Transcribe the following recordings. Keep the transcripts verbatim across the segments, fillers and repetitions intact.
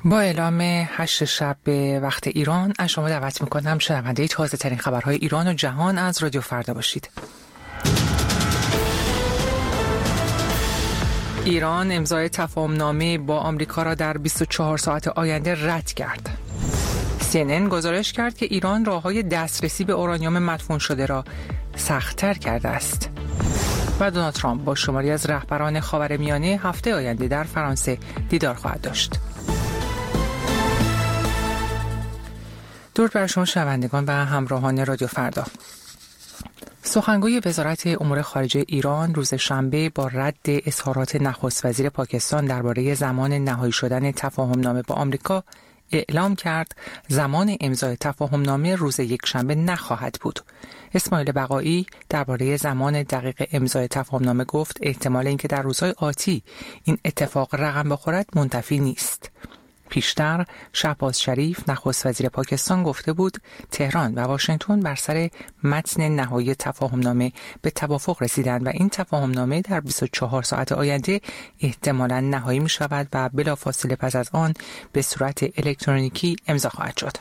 با اعلام هشت شب به وقت ایران از شما دعوت میکنم شنونده تازه ترین خبرهای ایران و جهان از رادیو فردا باشید. ایران امضای تفاهم‌نامه با آمریکا را در بیست و چهار ساعت آینده رد کرد. سی ان ان گزارش کرد که ایران راه‌های دسترسی به اورانیوم مدفون شده را سخت‌تر کرده است. و دونالد ترامپ با شماری از رهبران خاورمیانه هفته آینده در فرانسه دیدار خواهد داشت. درود بر شما شنوندگان و همراهان رادیو فردا. سخنگوی وزارت امور خارجه ایران روز شنبه با رد اظهارات نخست وزیر پاکستان درباره زمان نهایی شدن تفاهم‌نامه با آمریکا اعلام کرد زمان امضای تفاهم‌نامه روز یکشنبه نخواهد بود. اسماعیل بقایی درباره زمان دقیق امضای تفاهم‌نامه گفت احتمال اینکه در روزهای آتی این اتفاق رقم بخورد منتفی نیست. پیشتر شهباز شریف نخست وزیر پاکستان گفته بود تهران و واشنگتن بر سر متن نهایی تفاهم‌نامه به توافق رسیدند و این تفاهم‌نامه در بیست و چهار ساعت آینده احتمالاً نهایی می شود و بلافاصله پس از آن به صورت الکترونیکی امضا خواهد شد.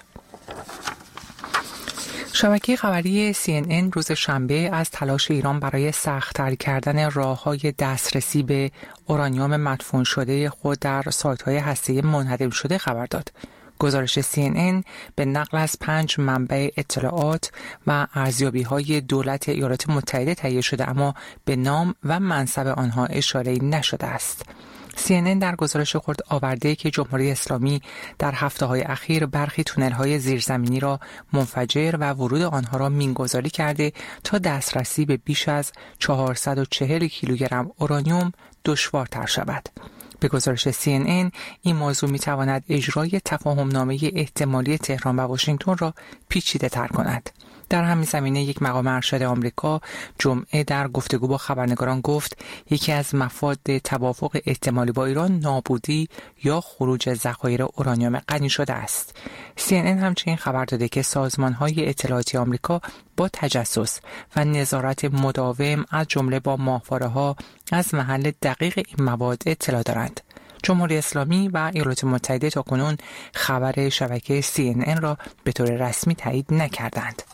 شبکه خبری سی ان ان روز شنبه از تلاش ایران برای سخت‌تر کردن راه‌های دسترسی به اورانیوم مدفون شده خود در سایت‌های هسته‌ای منهدم شده خبر داد. گزارش سی ان ان به نقل از پنج منبع اطلاعات و ارزیابی‌های دولت ایالات متحده تهیه شده اما به نام و منصب آنها اشاره‌ای نشده است. سی ان ان در گزارش خود آورده که جمهوری اسلامی در هفته‌های اخیر برخی تونل‌های زیرزمینی را منفجر و ورود آنها را مینگذاری کرده تا دسترسی به بیش از چهارصد و چهل کیلوگرم اورانیوم دشوارتر شود. به گزارش سی ان ان این موضوع می‌تواند اجرای تفاهم‌نامه احتمالی تهران و واشنگتن را پیچیده‌تر کند. در همین زمینه یک مقام ارشد آمریکا جمعه در گفتگو با خبرنگاران گفت یکی از مفاد توافق احتمالی با ایران نابودی یا خروج ذخایر اورانیوم غنی شده است. سی ان ان همچنین خبر داده که سازمان‌های اطلاعاتی آمریکا با تجسس و نظارت مداوم از جمله با ماهواره‌ها از محل دقیق این مواد اطلاع دارند. جمهوری اسلامی و ایالات متحده تاکنون خبر شبکه سی ان ان را به طور رسمی تایید نکردند.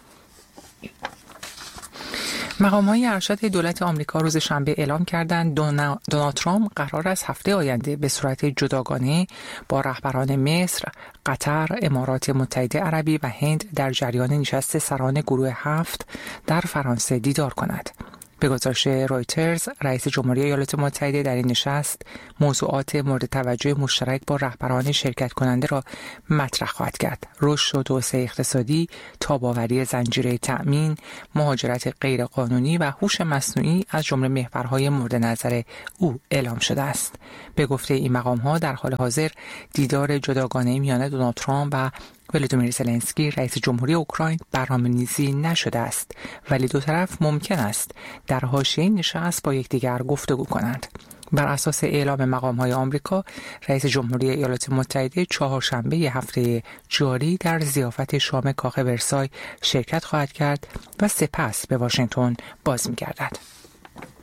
مقام‌های ارشد دولت آمریکا روز شنبه اعلام کردند دونالد ترامپ قرار است هفته آینده به صورت جداگانه با رهبران مصر، قطر، امارات متحده عربی و هند در جریان نشست سران گروه هفت در فرانسه دیدار کند. به گزارش رویترز، رئیس جمهوری ایالات متحده در این نشست موضوعات مورد توجه مشترک با رهبران شرکت کننده را مطرح خواهد کرد. رشد و توسعه اقتصادی، تاب‌آوری زنجیره تأمین، مهاجرت غیرقانونی و هوش مصنوعی از جمله محورهای مورد نظر او اعلام شده است. به گفته این مقام‌ها در حال حاضر دیدار جداگانه میان دونالد ترامپ و ولادیمیر زلنسکی رئیس جمهوری اوکراین برنامه‌ریزی نشده است ولی دو طرف ممکن است در حاشیه نشست با یکدیگر گفتگو کنند. بر اساس اعلام مقام‌های آمریکا رئیس جمهوری ایالات متحده چهارشنبه هفته جاری در ضیافت شام کاخ ورسای شرکت خواهد کرد و سپس به واشنگتن باز می‌گردد.